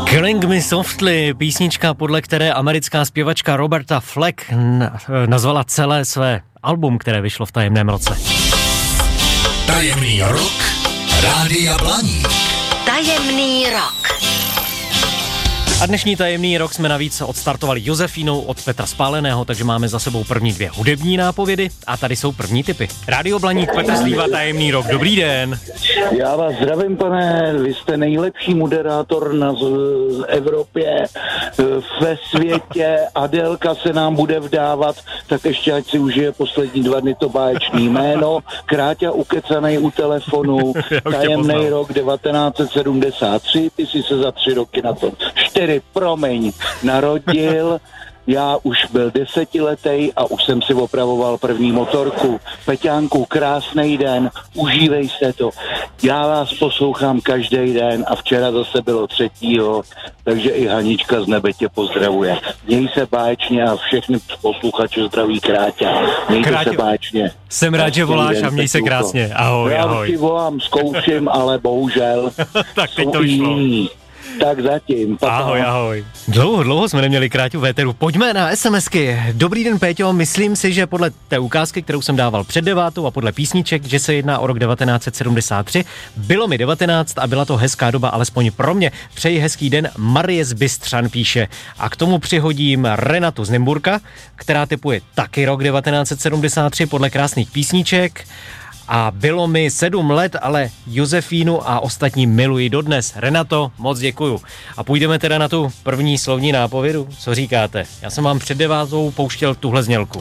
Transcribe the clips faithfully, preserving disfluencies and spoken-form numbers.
Killing Me Softly, písnička, podle které americká zpěvačka Roberta Fleck nazvala celé své album, které vyšlo v tajemném roce. Tajemný rok Rádia Blaník. Tajemný rok. A dnešní tajemný rok jsme navíc odstartovali Josefínou od Petra Spáleného, takže máme za sebou první dvě hudební nápovědy a tady jsou první tipy. Rádio Blaník, Petr Slíva, tajemný rok. Dobrý den. Já vás zdravím, pane, vy jste nejlepší moderátor na z, z Evropě, ve světě. Adélka se nám bude vdávat, tak ještě ať si užije poslední dva dny to báječný jméno. Kráťa ukecanej u telefonu, tajemný rok devatenáct set sedmdesát tři, ty si se za tři roky na to čtyři, promiň, narodil. Já už byl desetiletej a už jsem si opravoval první motorku. Peťánku, krásný den, užívej se to. Já vás poslouchám každý den a včera zase bylo třetího, takže i Hanička z nebe tě pozdravuje. Měj se báječně a všechny posluchače zdraví Kráťa. Mějte Kráťo, se báječně. Jsem rád, že voláš a měj se krásně. Ahoj, Já ahoj. Já si volám, zkouším, ale bohužel. Tak teď to vyšlo. Tak zatím. Papa. Ahoj, ahoj. Dlouho, dlouho jsme neměli Kráťu v éteru. Pojďme na SMSky. Dobrý den, Péťo. Myslím si, že podle té ukázky, kterou jsem dával před devátou a podle písniček, že se jedná o rok devatenáct set sedmdesát tři. Bylo mi devatenáct a byla to hezká doba, alespoň pro mě. Přeji hezký den. Marie z Bystřan píše. A k tomu přihodím Renatu z Nymburka, která typuje taky rok devatenáct set sedmdesát tři podle krásných písniček. A bylo mi sedm let, ale Josefínu a ostatní miluji dodnes. Renato, moc děkuju. A půjdeme teda na tu první slovní nápovědu. Co říkáte? Já jsem vám před devátou pouštěl tuhle znělku.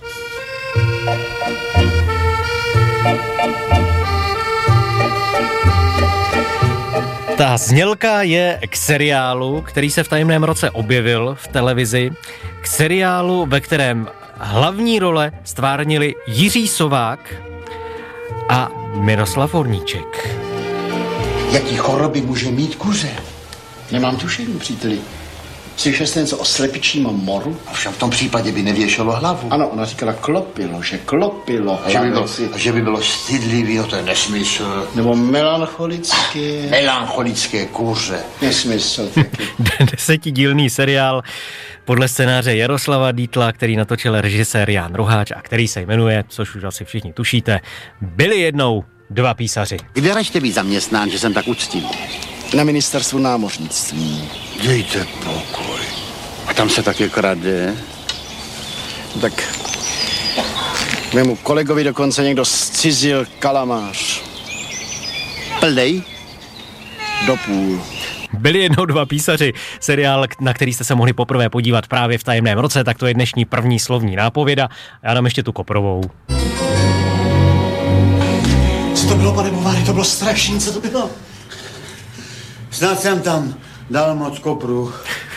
Ta znělka je k seriálu, který se v tajemném roce objevil v televizi. K seriálu, ve kterém hlavní role stvárnili Jiří Sovák a Miroslav Horníček. Jaký choroby může mít kuře? Nemám tušení, příteli. Slyšel jste něco o slepičím moru? A všem v tom případě by nevěšelo hlavu. Ano, ona říkala klopilo, že klopilo. A že by bylo, a že by bylo stydlivý, no to je nesmysl. Nebo melancholické. Melancholické kuře. Nesmysl taky. Desetidílný seriál podle scénáře Jaroslava Dítla, který natočil režisér Jan Roháč a který se jmenuje, což už asi všichni tušíte, Byli jednou dva písaři. Kde račte být zaměstnán, že jsem tak uctivý? Na ministerstvu námořnictví. Dejte pokoj. A tam se taky krade? Tak mému kolegovi dokonce někdo zcizil kalamář. Plnej? Do půl. Byli jednou dva písaři, seriál, na který jste se mohli poprvé podívat právě v tajemném roce, tak to je dnešní první slovní nápověda. Já dám ještě tu koprovou. Co to bylo, pane Bovary? To bylo strašný, co to bylo? Snad jsem tam dal moc kopru.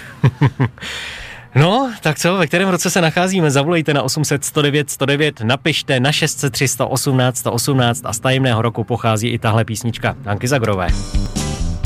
No, tak co, ve kterém roce se nacházíme? Zavolejte na osm set sto devět sto devět, napište na šest set tři sto osmnáct sto osmnáct a z tajemného roku pochází i tahle písnička Danky Zagrové.